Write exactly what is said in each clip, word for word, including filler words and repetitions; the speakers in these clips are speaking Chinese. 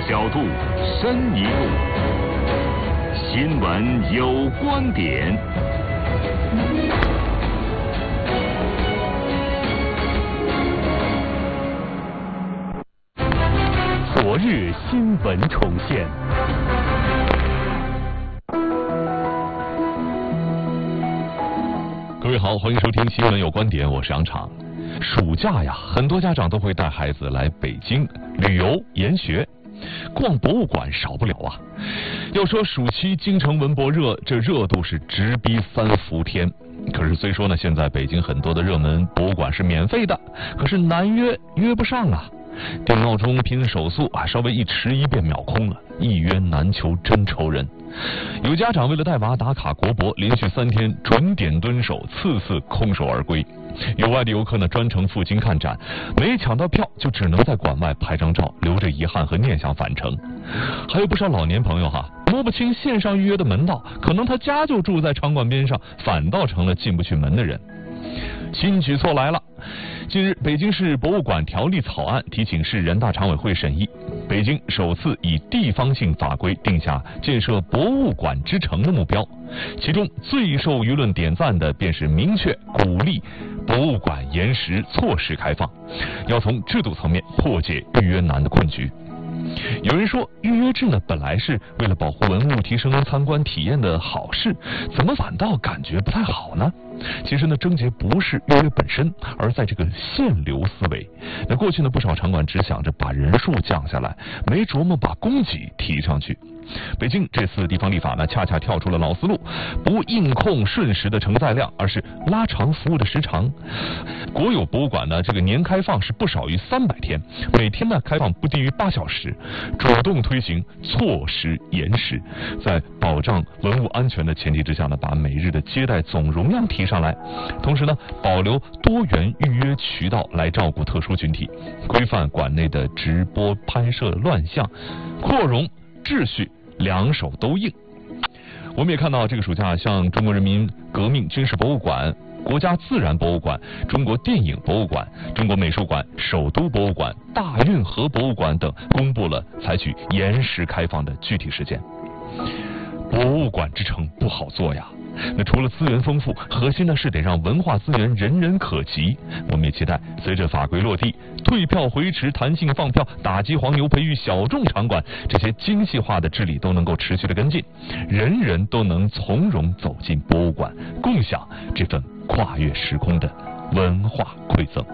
角度，深一步，新闻有观点。昨日新闻重现。各位好，欢迎收听新闻有观点，我是杨昶。暑假呀，很多家长都会带孩子来北京旅游研学，逛博物馆少不了啊。要说暑期京城文博热，这热度是直逼三伏天。可是虽说呢，现在北京很多的热门博物馆是免费的，可是难约约不上啊。定闹钟拼手速啊，稍微一迟疑便秒空了，一约难求真愁人。有家长为了带娃打卡国博，连续三天准点蹲守，次次空手而归。有外地游客呢专程赴京看展，没抢到票就只能在馆外拍张照，留着遗憾和念想返程。还有不少老年朋友哈，摸不清线上预约的门道，可能他家就住在场馆边上，反倒成了进不去门的人。新举措来了，近日北京市博物馆条例草案提请市人大常委会审议，北京首次以地方性法规定下建设博物馆之城的目标，其中最受舆论点赞的便是明确鼓励博物馆延时错时开放，要从制度层面破解预约难的困局。有人说，预约制呢本来是为了保护文物，提升参观体验的好事，怎么反倒感觉不太好呢？其实呢，症结不是预约本身，而在这个限流思维。那过去呢，不少场馆只想着把人数降下来，没琢磨把供给提上去。北京这次地方立法呢，恰恰跳出了老思路，不硬控瞬时的承载量，而是拉长服务的时长。国有博物馆呢，这个年开放是不少于三百天，每天呢开放不低于八小时，主动推行错时延时，在保障文物安全的前提之下呢，把每日的接待总容量提上来，同时呢，保留多元预约渠道来照顾特殊群体，规范馆内的直播拍摄乱象，扩容秩序两手都硬。我们也看到这个暑假，像中国人民革命军事博物馆、国家自然博物馆、中国电影博物馆、中国美术馆、首都博物馆、大运河博物馆等公布了采取延时开放的具体时间。博物馆之城不好做呀，那除了资源丰富，核心呢是得让文化资源人人可及。我们也期待随着法规落地，退票回池、弹性放票、打击黄牛、培育小众场馆，这些精细化的治理都能够持续的跟进，人人都能从容走进博物馆，共享这份跨越时空的文化馈赠。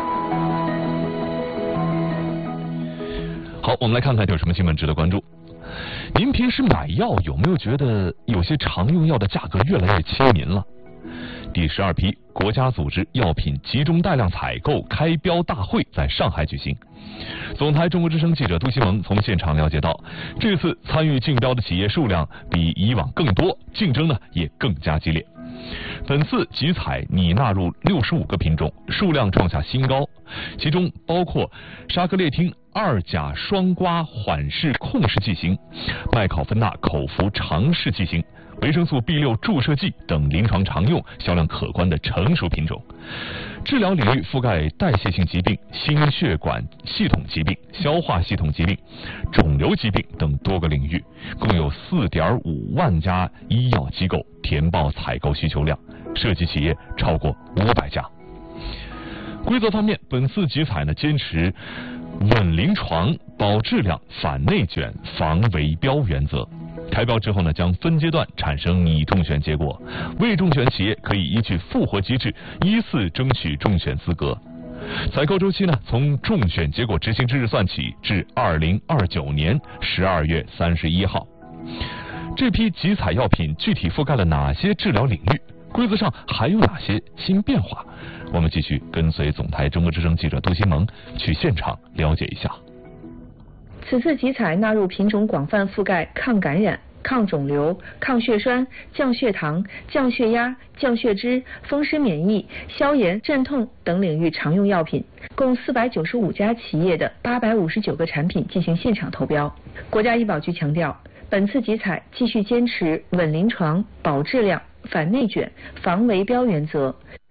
好，我们来看看有什么新闻值得关注。您平时买药有没有觉得有些常用药的价格越来越亲民了？第十二批国家组织药品集中带量采购开标大会在上海举行。总台中国之声记者杜西蒙从现场了解到，这次参与竞标的企业数量比以往更多，竞争呢也更加激烈。本次集采拟纳入六十五个品种，数量创下新高，其中包括沙克列汀二甲双胍缓释控制剂型、麦考芬纳口服常试剂型、维生素 B 六 注射剂等临床常用、销量可观的成熟品种。治疗领域覆盖代谢性疾病、心血管系统疾病、消化系统疾病、肿瘤疾病等多个领域，共有 四点五万家医药机构填报采购需求量，涉及企业超过五百家。规则方面，本次集采呢坚持稳临床、保质量、反内卷、防围标原则。开标之后呢，将分阶段产生拟中选结果，未中选企业可以依据复活机制依次争取中选资格。采购周期呢，从中选结果执行之日算起至二零二九年十二月三十一号。这批集采药品具体覆盖了哪些治疗领域？规则上还有哪些新变化？我们继续跟随总台中国之声记者杜新萌去现场了解一下。 此次集采纳入品种广泛覆盖抗感染、抗肿瘤、抗血栓、降血糖、降血压、降血脂、风湿免疫、消炎、镇痛等领域常用药品，共四百九十五家企业的八百五十九个产品进行现场投标。国家医保局强调，本次集采继续坚持稳临床、保质量、反内卷、防围标原则，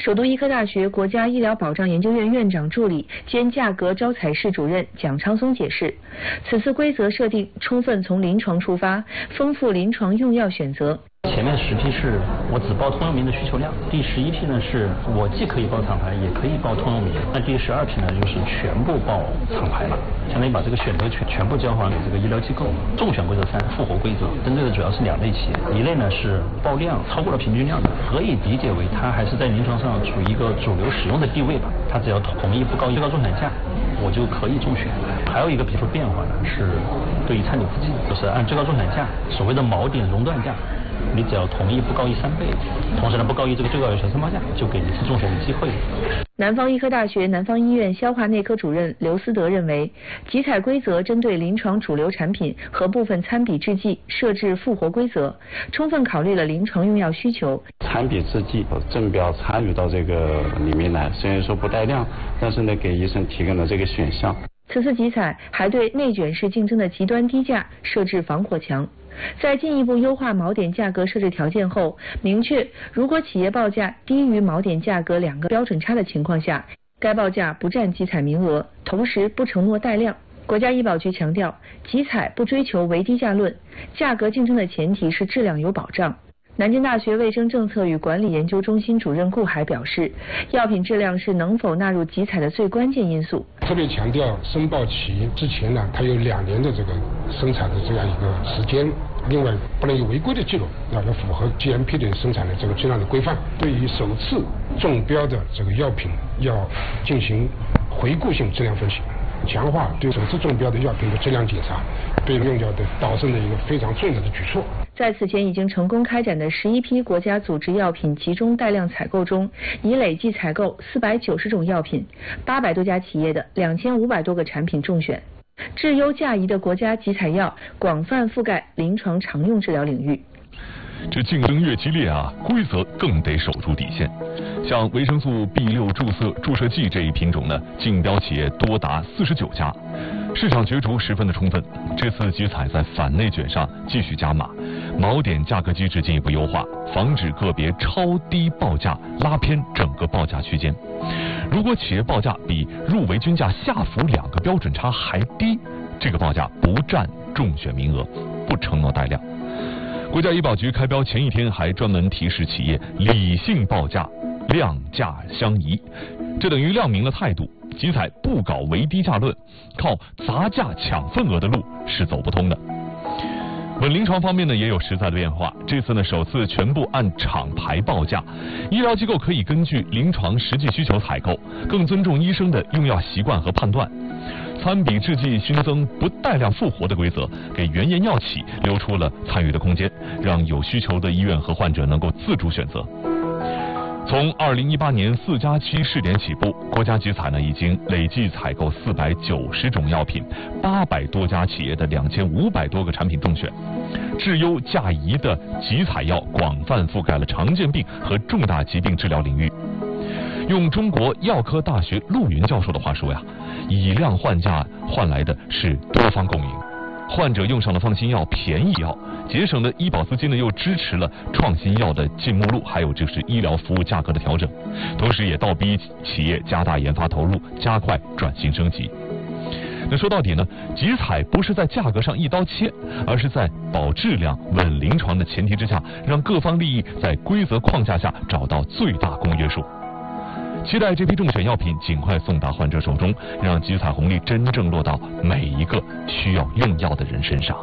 首都医科大学国家医疗保障研究院院长助理兼价格招采室主任蒋昌松解释，此次规则设定充分从临床出发，丰富临床用药选择。 前面十批是我只报通用名的需求量，第十一批呢是我既可以报厂牌，也可以报通用名。那第十二批呢就是全部报厂牌了，相当于把这个选择权全部交还给这个医疗机构。中选规则三，复活规则，针对的主要是两类企业，一类呢是报量超过了平均量的，可以理解为它还是在临床上处于一个主流使用的地位吧，它只要同意不高于最高中产价，我就可以中选。还有一个比如说变化呢，是对于餐饮附近，就是按最高中产价，所谓的锚点熔断价。你只要同意不高于三倍，同时呢不高于这个最高有效申报价，就给你一次中选的机会。 南方医科大学南方医院消化内科主任刘思德认为，集采规则针对临床主流产品和部分参比制剂设置复活规则，充分考虑了临床用药需求。 参比制剂正标参与到这个里面来，虽然说不带量，但是呢给医生提供了这个选项。 此次集采还对内卷式竞争的极端低价设置防火墙。在进一步优化锚点价格设置条件后，明确如果企业报价低于锚点价格两个标准差的情况下，该报价不占集采名额，同时不承诺带量。国家医保局强调，集采不追求唯低价论，价格竞争的前提是质量有保障。南京大学卫生政策与管理研究中心主任顾海表示，药品质量是能否纳入集采的最关键因素。 特别强调申报期之前呢，它有两年的这个生产的这样一个时间，另外不能有违规的记录，要要符合 G M P 的生产的这个质量的规范。对于首次中标的这个药品，要进行回顾性质量分析，强化对首次中标的药品的质量检查，对用药的导正的一个非常重要的举措。 在此前已经成功开展的十一批国家组织药品集中带量采购中，已累计采购四百九十种药品，八百多家企业的两千五百多个产品中选。质优价宜的国家集采药广泛覆盖临床常用治疗领域。 这竞争越激烈啊，规则更得守住底线。像维生素 B 六 注射注射剂这一品种呢，竞标企业多达四十九家，市场角逐十分的充分。这次集采在反内卷上继续加码，锚点价格机制进一步优化，防止个别超低报价拉偏整个报价区间。如果企业报价比入围均价下浮两个标准差还低，这个报价不占中选名额，不承诺带量。国家医保局开标前一天还专门提示企业理性报价，量价相宜，这等于亮明了态度。集采不搞唯低价论，靠砸价抢份额的路是走不通的。稳临床方面呢，也有实在的变化。这次呢，首次全部按厂牌报价，医疗机构可以根据临床实际需求采购，更尊重医生的用药习惯和判断。参比制剂新增不带量复活的规则，给原研药企留出了参与的空间，让有需求的医院和患者能够自主选择。从二零一八年四加七试点起步，国家集采呢已经累计采购四百九十种药品，八百多家企业的两千五百多个产品中选。质优价宜的集采药广泛覆盖了常见病和重大疾病治疗领域。用中国药科大学陆云教授的话说呀，以量换价换来的是多方共赢，患者用上了放心药、便宜药，节省的医保资金呢又支持了创新药的进目录，还有就是医疗服务价格的调整，同时也倒逼企业加大研发投入，加快转型升级。那说到底呢，集采不是在价格上一刀切，而是在保质量、稳临床的前提之下，让各方利益在规则框架下找到最大公约数。期待这批中选药品尽快送达患者手中，让集采红利真正落到每一个需要用药的人身上。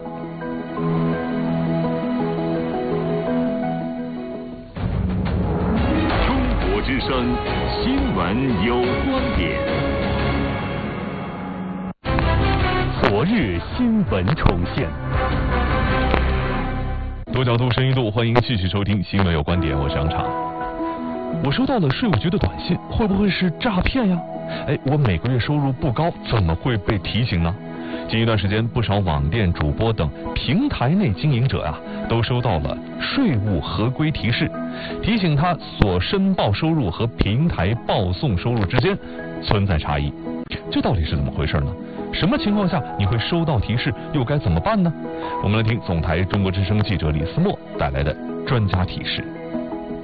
中国之声新闻有观点。昨日新闻重现。 多角度、深一度，欢迎继续收听新闻有观点，我是杨畅。我收到了税务局的短信，会不会是诈骗呀？哎，我每个月收入不高，怎么会被提醒呢？近一段时间，不少网店主播等平台内经营者啊，都收到了税务合规提示，提醒他所申报收入和平台报送收入之间存在差异。这到底是怎么回事呢？什么情况下你会收到提示，又该怎么办呢？我们来听总台中国之声记者李思墨带来的专家提示。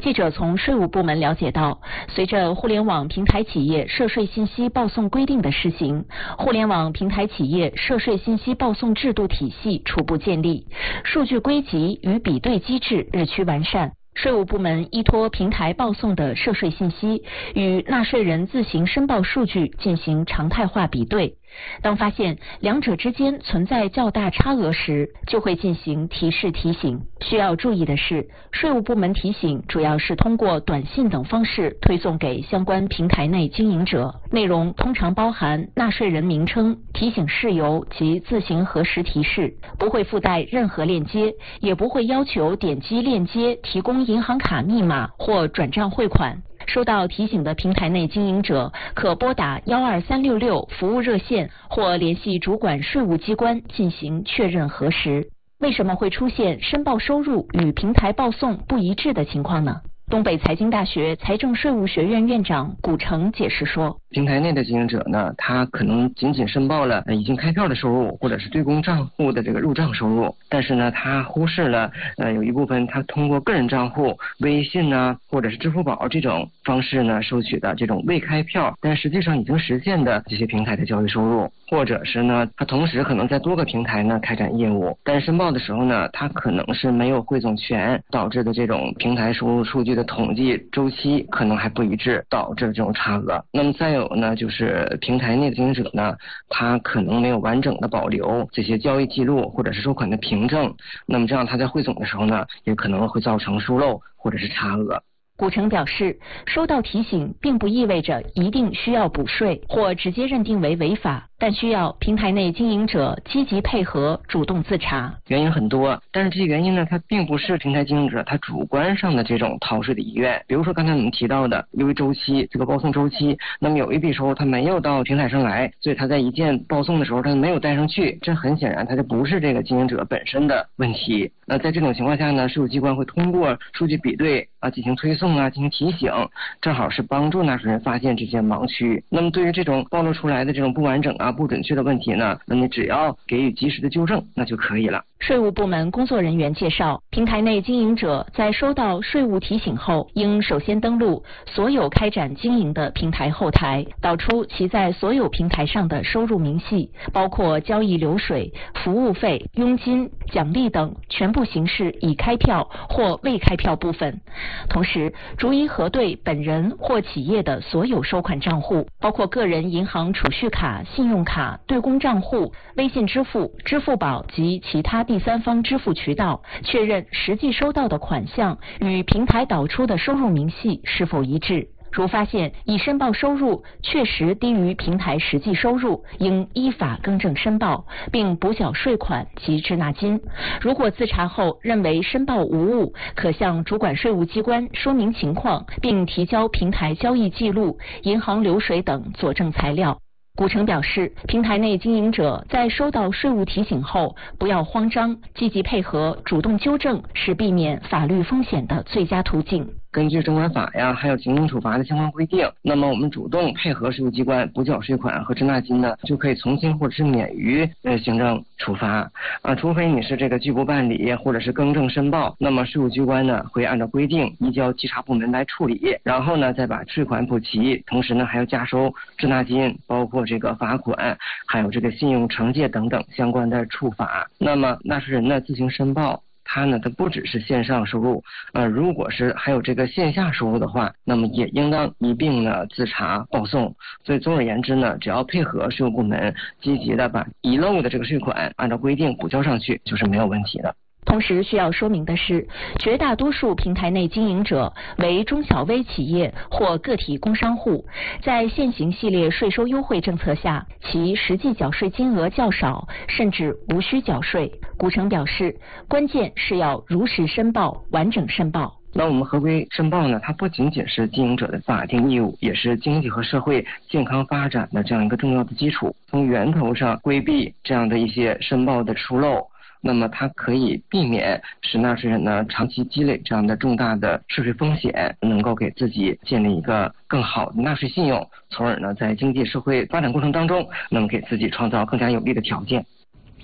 记者从税务部门了解到，随着互联网平台企业涉税信息报送规定的施行，互联网平台企业涉税信息报送制度体系初步建立，数据归集与比对机制日趋完善。税务部门依托平台报送的涉税信息，与纳税人自行申报数据进行常态化比对。当发现两者之间存在较大差额时，就会进行提示提醒。需要注意的是，税务部门提醒主要是通过短信等方式推送给相关平台内经营者，内容通常包含纳税人名称、提醒事由及自行核实提示，不会附带任何链接，也不会要求点击链接提供银行卡密码或转账汇款。收到提醒的平台内经营者可拨打幺二三六六服务热线或联系主管税务机关进行确认核实。为什么会出现申报收入与平台报送不一致的情况呢？东北财经大学财政税务学院院长古成解释说， 平台内的经营者呢，他可能仅仅申报了已经开票的收入，或者是对公账户的这个入账收入，但是呢，他忽视了呃有一部分他通过个人账户、微信呢，或者是支付宝这种方式呢收取的这种未开票但实际上已经实现的这些平台的交易收入，或者是呢，他同时可能在多个平台呢开展业务，但申报的时候呢，他可能是没有汇总全，导致的这种平台收入数据的统计周期可能还不一致，导致这种差额。那么再有呢，就是平台内的经营者呢，他可能没有完整的保留这些交易记录或者是收款的凭证，那么这样他在汇总的时候呢，也可能会造成疏漏或者是差额。 古成表示，收到提醒并不意味着一定需要补税或直接认定为违法，但需要平台内经营者积极配合，主动自查。 原因很多，但是这些原因呢，它并不是平台经营者他主观上的这种逃税的意愿。比如说刚才我们提到的，由于周期这个报送周期，那么有一笔收入他没有到平台上来，所以他在一键报送的时候他没有带上去，这很显然他就不是这个经营者本身的问题。那在这种情况下呢，税务机关会通过数据比对啊进行推送啊进行提醒，正好是帮助纳税人发现这些盲区。那么对于这种暴露出来的这种不完整啊不准确的问题呢，那你只要给予及时的纠正，那就可以了。 税务部门工作人员介绍，平台内经营者在收到税务提醒后，应首先登录所有开展经营的平台后台，导出其在所有平台上的收入明细，包括交易流水、服务费、佣金、奖励等全部形式已开票或未开票部分。同时，逐一核对本人或企业的所有收款账户，包括个人银行储蓄卡、信用卡、对公账户、微信支付、支付宝及其他第三方支付渠道，确认实际收到的款项与平台导出的收入明细是否一致。如发现已申报收入确实低于平台实际收入，应依法更正申报，并补缴税款及滞纳金。如果自查后认为申报无误，可向主管税务机关说明情况，并提交平台交易记录、银行流水等佐证材料。古成表示，平台内经营者在收到税务提醒后，不要慌张，积极配合，主动纠正，是避免法律风险的最佳途径。 根据征管法呀，还有行政处罚的相关规定，那么我们主动配合税务机关补缴税款和滞纳金呢，就可以从轻或者是免于呃行政处罚啊，除非你是这个拒不办理或者是更正申报，那么税务机关呢会按照规定移交稽查部门来处理，然后呢再把税款补齐，同时呢还要加收滞纳金，包括这个罚款，还有这个信用惩戒等等相关的处罚。那么纳税人呢自行申报。它呢，它不只是线上收入，呃，如果是还有这个线下收入的话，那么也应当一并呢自查报送。所以总而言之呢，只要配合税务部门积极的把遗漏的这个税款按照规定补交上去，就是没有问题的。 同时需要说明的是，绝大多数平台内经营者为中小微企业或个体工商户，在现行系列税收优惠政策下，其实际缴税金额较少，甚至无需缴税。古成表示，关键是要如实申报、完整申报。 那我们合规申报呢，它不仅仅是经营者的法定义务，也是经济和社会健康发展的这样一个重要的基础。从源头上规避这样的一些申报的疏漏，那么它可以避免使纳税人呢长期积累这样的重大的涉税风险，能够给自己建立一个更好的纳税信用，从而呢在经济社会发展过程当中，那么给自己创造更加有利的条件。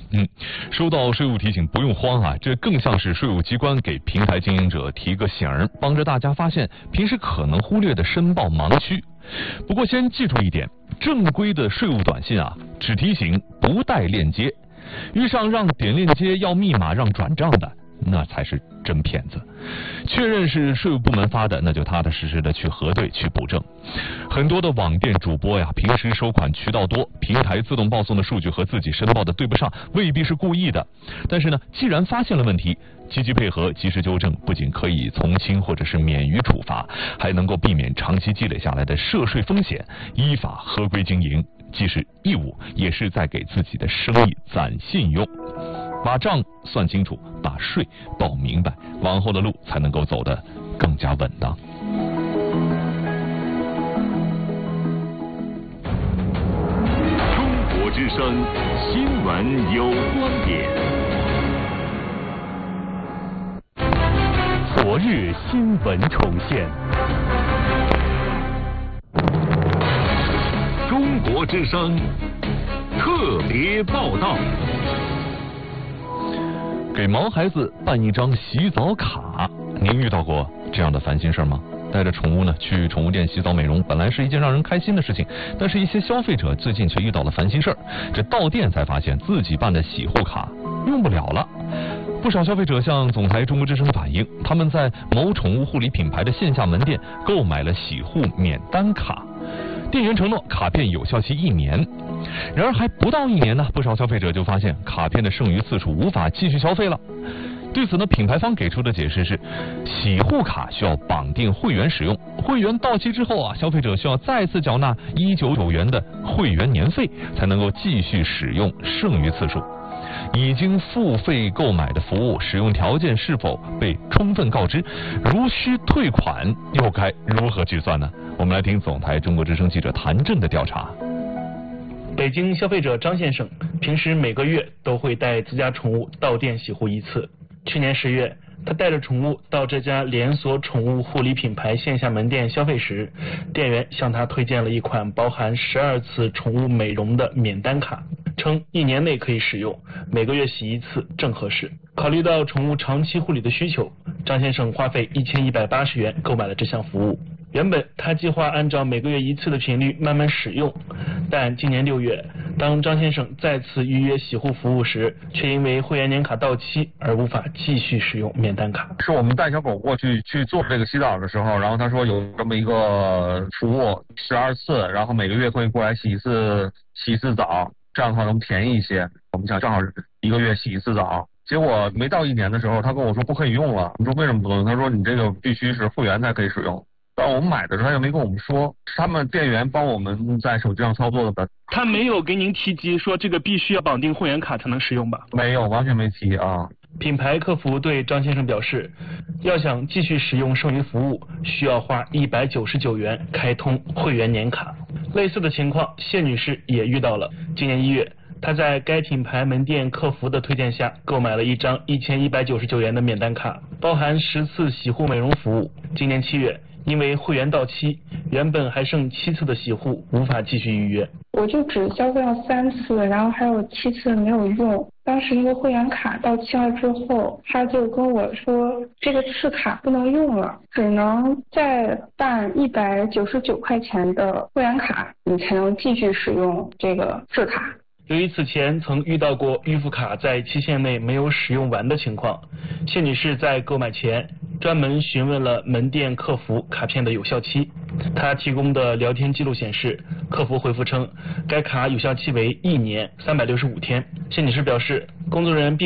嗯，收到税务提醒不用慌啊，这更像是税务机关给平台经营者提个醒儿，帮着大家发现平时可能忽略的申报盲区。不过先记住一点，正规的税务短信啊，只提醒不带链接，遇上让点链接要密码让转账的，那才是真骗子。确认是税务部门发的，那就踏踏实实的去核对去补正。很多的网店主播呀，平时收款渠道多，平台自动报送的数据和自己申报的对不上，未必是故意的。但是呢，既然发现了问题，积极配合及时纠正，不仅可以从轻或者是免于处罚，还能够避免长期积累下来的涉税风险，依法合规经营，既是义务，也是在给自己的生意攒信用。把账算清楚，把税报明白，往后的路才能够走得更加稳当。 中国之声新闻有观点。 昨日新闻重现。 中国之声特别报道。 给毛孩子办一张洗澡卡，您遇到过这样的烦心事吗？带着宠物呢去宠物店洗澡美容，本来是一件让人开心的事情，但是一些消费者最近却遇到了烦心事儿。这到店才发现自己办的洗护卡用不了了。不少消费者向总台中国之声反映，他们在某宠物护理品牌的线下门店购买了洗护免单卡，店员承诺卡片有效期一年。然而还不到一年呢，不少消费者就发现卡片的剩余次数无法继续消费了。对此呢，品牌方给出的解释是，洗护卡需要绑定会员使用，会员到期之后啊，消费者需要再次缴纳一百九十九元的会员年费，才能够继续使用剩余次数。已经付费购买的服务使用条件是否被充分告知？如需退款，又该如何计算呢？我们来听总台中国之声记者谭震的调查。 北京消费者张先生平时每个月都会带自家宠物到店洗护一次。去年十月，他带着宠物到这家连锁宠物护理品牌线下门店消费时，店员向他推荐了一款包含十二次宠物美容的免单卡，称一年内可以使用，每个月洗一次正合适。考虑到宠物长期护理的需求，张先生花费一千一百八十元购买了这项服务。原本他计划按照每个月一次的频率慢慢使用，但今年六月，当张先生再次预约洗护服务时，却因为会员年卡到期而无法继续使用免单卡。 是我们带小狗过去去做这个洗澡的时候，然后他说有这么一个服务十二次，然后每个月会过来洗一次洗一次澡，这样的话能便宜一些。我们想正好一个月洗一次澡。结果没到一年的时候，他跟我说不可以用了。我们说为什么不能用？他说你这个必须是会员才可以使用。但我们买的时候他又没跟我们说，是他们店员帮我们在手机上操作的吧。 他没有给您提及说这个必须要绑定会员卡才能使用吧？ 没有，完全没提啊。 品牌客服对张先生表示，要想继续使用剩余服务，需要花一百九十九元开通会员年卡。类似的情况，谢女士也遇到了。今年一月，她在该品牌门店客服的推荐下，购买了一张一千一百九十九元的免单卡，包含十次洗护美容服务。今年七月，因为会员到期，原本还剩七次的洗护无法继续预约。 我就只消费了三次，然后还有七次没有用。当时那个会员卡到期了之后，他就跟我说这个次卡不能用了，只能再办一百九十九块钱的会员卡，你才能继续使用这个次卡。 由于此前曾遇到过预付卡在期限内没有使用完的情况，谢女士在购买前专门询问了门店客服卡片的有效期。她提供的聊天记录显示，客服回复称该卡有效期为一年三百六十五天。谢女士表示，工作人员并